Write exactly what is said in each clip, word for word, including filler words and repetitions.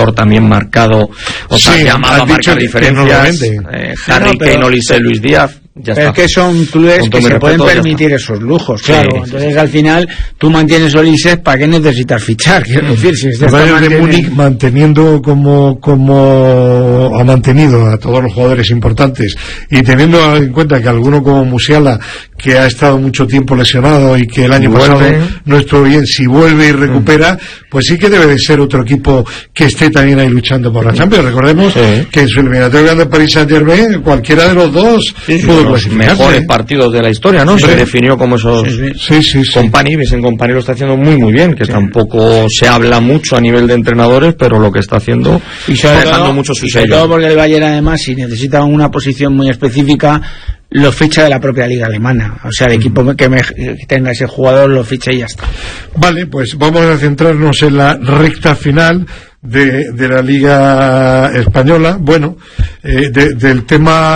jugador también marcado, o sea, sí, llamado a marcar diferencias, eh, Harry no, Kane, Olise, Luis Díaz. Ya pero está. es que son clubes que se pueden respeto, permitir esos lujos, claro. Sí, entonces sí, sí. al final tú mantienes Olise, ¿para qué necesitas fichar? Quiero decir, si el Bayern de Múnich manteniendo como como ha mantenido a todos los jugadores importantes y teniendo en cuenta que alguno como Musiala, que ha estado mucho tiempo lesionado y que el año vuelve. pasado no estuvo bien, si vuelve y recupera, pues sí que debe de ser otro equipo que esté también ahí luchando por la Champions. Recordemos sí. que en su eliminatoria de Paris Saint-Germain, cualquiera de los dos sí, sí, pudo los mejores partidos de la historia, ¿no? Sí. Se definió como esos sí, sí, sí, sí. Company, Vincent Company lo está haciendo muy muy bien, que sí. tampoco se habla mucho a nivel de entrenadores, pero lo que está haciendo y sobre está dejando todo, mucho su y sobre sello. todo porque el Bayern además, si necesita una posición muy específica, lo ficha de la propia liga alemana, o sea, el equipo que, me, que tenga ese jugador lo ficha y ya está. Vale, pues vamos a centrarnos en la recta final de, de la Liga Española. Bueno, eh, de, del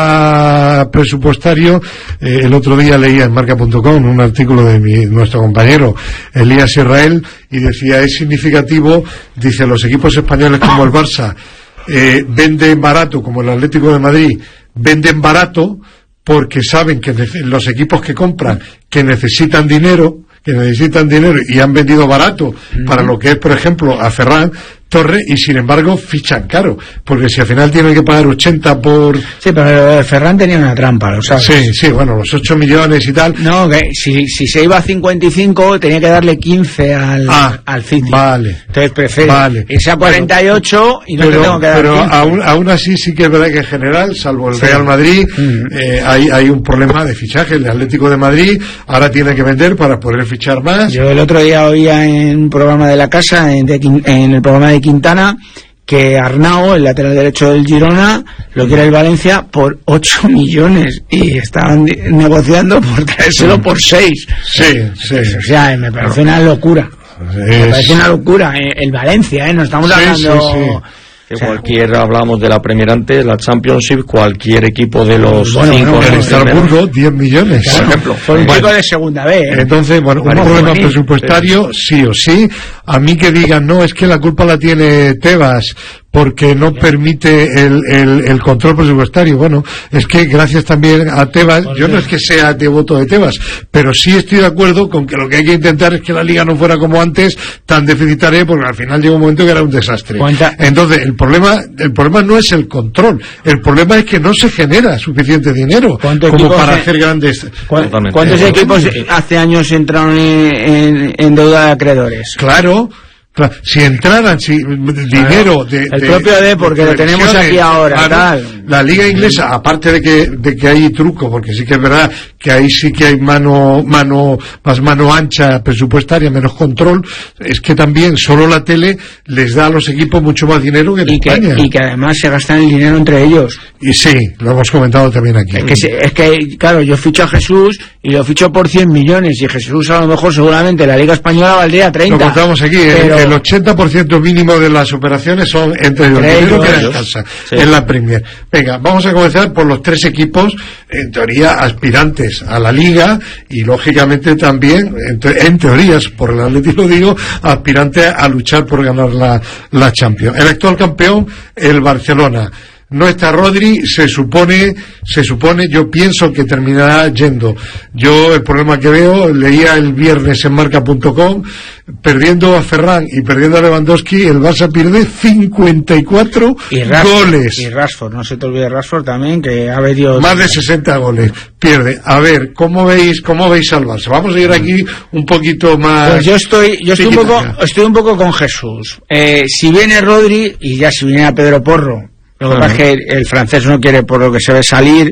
tema presupuestario, eh, el otro día leía en marca punto com un artículo de mi, nuestro compañero Elías Israel y decía, es significativo, dice, los equipos españoles como el Barça eh, venden barato, como el Atlético de Madrid venden barato porque saben que los equipos que compran que necesitan dinero que necesitan dinero y han vendido barato uh-huh. para lo que es, por ejemplo, a Ferran Torres, y sin embargo fichan caro, porque si al final tienen que pagar ochenta por... Sí, pero Ferran tenía una trampa, ¿lo sabes? Sí, sí, bueno, los ocho millones y tal. No, que si, si se iba a cincuenta y cinco tenía que darle quince al, ah, al City. Vale. Entonces prefiero vale. irse a cuarenta y ocho y no pero, te tengo que dar pero quince. Aún, aún así sí que es verdad que en general, salvo el sí. Real Madrid, uh-huh. eh, hay, hay un problema de fichaje. El Atlético de Madrid ahora tiene que vender para poder fichar más. Yo el otro día oía en un programa de La Casa, en, de, en el programa de Quintana, que Arnau, el lateral derecho del Girona, lo quiere el Valencia por ocho millones y estaban negociando por traérselo por seis. Sí, sí. O sea, me parece una locura. Es... Me parece una locura. El Valencia, ¿eh? No estamos sí, hablando... Sí, sí. Que o sea, cualquier, hablábamos de la Premier antes, la Championship, cualquier equipo de los bueno, cinco... Bueno, el Estrasburgo, diez millones. Claro, por ejemplo. Por un bueno, equipo de segunda B, ¿eh? Entonces, bueno, un problema presupuestario, sí o sí. A mí que digan, no, es que la culpa la tiene Tebas, porque no permite el, el, el control presupuestario. Bueno, es que gracias también a Tebas, yo no es que sea devoto de Tebas, pero sí estoy de acuerdo con que lo que hay que intentar es que la liga no fuera como antes, tan deficitaria, porque al final llegó un momento que era un desastre. ¿Cuánta? Entonces, el problema, el problema no es el control, el problema es que no se genera suficiente dinero como para se... hacer grandes... ¿Cuántos, ¿cuántos equipos hace años entraron en, en, en deuda de acreedores? Claro. Si entraran si, dinero de, el de, propio de porque de lo tenemos aquí ahora claro, tal. La liga inglesa, aparte de que de que hay truco, porque sí que es verdad que ahí sí que hay mano mano más mano ancha presupuestaria, menos control, es que también solo la tele les da a los equipos mucho más dinero que en y España. Que, y que además se gastan el dinero entre ellos. Y sí, lo hemos comentado también aquí. Es que, se, es que claro, yo ficho a Jesús y lo ficho por cien millones y Jesús a lo mejor seguramente la liga española valdría treinta. Lo contamos aquí, pero... el, el ochenta por ciento mínimo de las operaciones son entre los dinero que en casa, sí. en la Premier. Venga, vamos a comenzar por los tres equipos, en teoría aspirantes a la liga y lógicamente también, en, te, en teorías, por el Atlético lo digo, aspirantes a luchar por ganar la, la Champions. El actual campeón, el Barcelona. No está Rodri, se supone, se supone, yo pienso que terminará yendo. Yo el problema que veo, leía el viernes en marca punto com, perdiendo a Ferran y perdiendo a Lewandowski, el Barça pierde cincuenta y cuatro y Rashford, goles. Y Rashford, no se te olvide Rashford también, que ha venido... Más de sesenta goles, pierde. A ver, ¿cómo veis, cómo veis al Barça? Vamos a ir aquí un poquito más... Pues yo estoy, yo estoy un poco, estoy un poco con Jesús. Eh, si viene Rodri, y ya si viene a Pedro Porro, lo que uh-huh. pasa es que el francés no quiere, por lo que se ve, salir.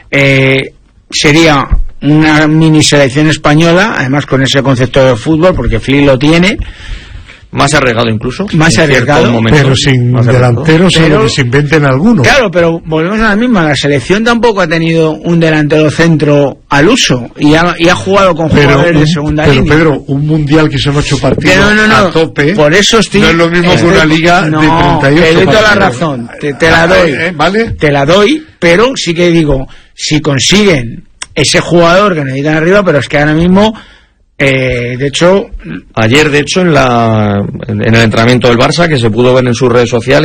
Eh, sería una mini selección española, además con ese concepto de fútbol, porque Flick lo tiene. Más arriesgado incluso. Más arriesgado. Momentos, pero sin delanteros, sino que se inventen alguno. Claro, pero volvemos a la misma. La selección tampoco ha tenido un delantero centro al uso y ha, y ha jugado con pero jugadores un, de segunda pero, línea. Pedro, un mundial que son ocho partidos pero no, no, a tope. Por eso estoy, no es lo mismo estoy, que una liga no, de treinta y ocho te doy toda partidos. la razón. Te, te la doy. Eh, ¿vale? Te la doy, pero sí que digo, si consiguen ese jugador que necesitan arriba, pero es que ahora mismo... Eh, de hecho, ayer de hecho en la en el entrenamiento del Barça, que se pudo ver en sus redes sociales,